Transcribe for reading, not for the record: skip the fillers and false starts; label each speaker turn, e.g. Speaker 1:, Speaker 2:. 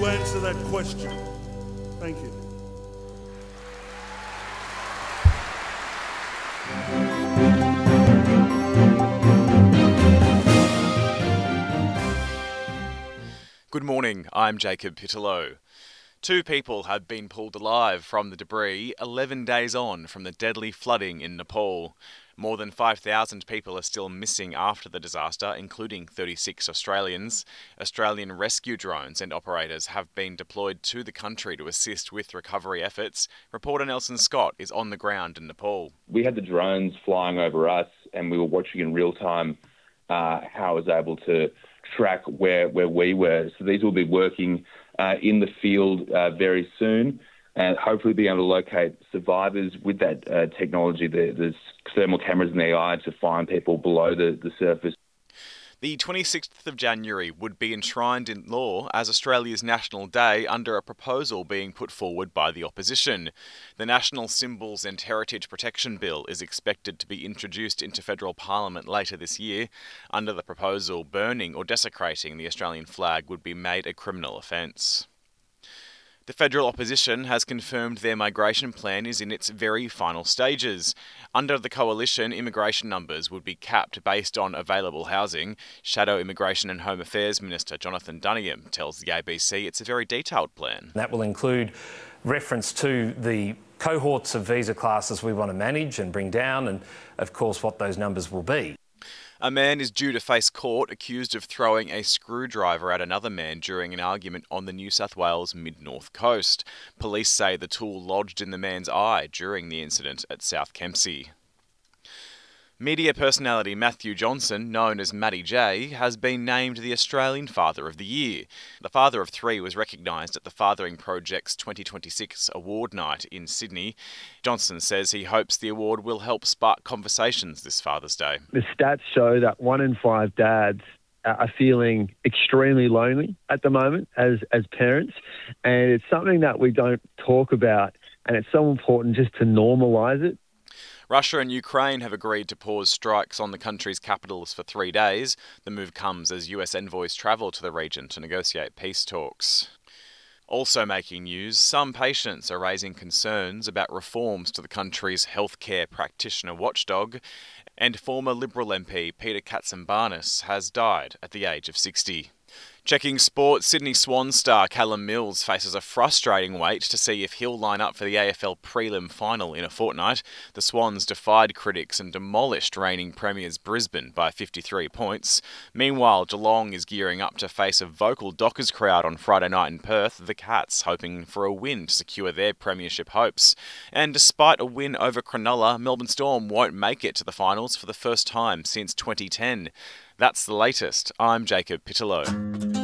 Speaker 1: answer that question. Thank you.
Speaker 2: Good morning, I'm Jacob Pittellow. 2 people have been pulled alive from the debris 11 days on from the deadly flooding in Nepal. More than 5,000 people are still missing after the disaster, including 36 Australians. Australian rescue drones and operators have been deployed to the country to assist with recovery efforts. Reporter Nelson Scott is on the ground in Nepal.
Speaker 3: We had the drones flying over us and we were watching in real time how I was able to track where we were. So these will be working in the field very soon and hopefully being able to locate survivors with that technology. There's thermal cameras in the AI to find people below the surface.
Speaker 2: The 26th of January would be enshrined in law as Australia's National Day under a proposal being put forward by the opposition. The National Symbols and Heritage Protection Bill is expected to be introduced into federal parliament later this year. Under the proposal, burning or desecrating the Australian flag would be made a criminal offence. The federal opposition has confirmed their migration plan is in its very final stages. Under the coalition, immigration numbers would be capped based on available housing. Shadow Immigration and Home Affairs Minister Jonathan Duniam tells the ABC it's a very detailed plan.
Speaker 4: That will include reference to the cohorts of visa classes we want to manage and bring down and, of course, what those numbers will be.
Speaker 2: A man is due to face court accused of throwing a screwdriver at another man during an argument on the New South Wales mid-north coast. Police say the tool lodged in the man's eye during the incident at South Kempsey. Media personality Matthew Johnson, known as Matty J, has been named the Australian Father of the Year. The father of 3 was recognised at the Fathering Project's 2026 award night in Sydney. Johnson says he hopes the award will help spark conversations this Father's Day.
Speaker 5: The stats show that 1 in 5 dads are feeling extremely lonely at the moment as parents, and it's something that we don't talk about, and it's so important just to normalise it.
Speaker 2: Russia and Ukraine have agreed to pause strikes on the country's capitals for 3 days. The move comes as US envoys travel to the region to negotiate peace talks. Also making news, some patients are raising concerns about reforms to the country's healthcare practitioner watchdog, and former Liberal MP Peter Katsambarnis has died at the age of 60. Checking sport, Sydney Swans star Callum Mills faces a frustrating wait to see if he'll line up for the AFL prelim final in a fortnight. The Swans defied critics and demolished reigning premiers Brisbane by 53 points. Meanwhile, Geelong is gearing up to face a vocal Dockers crowd on Friday night in Perth, the Cats hoping for a win to secure their premiership hopes. And despite a win over Cronulla, Melbourne Storm won't make it to the finals for the first time since 2010. That's the latest. I'm Jacob Pittellow.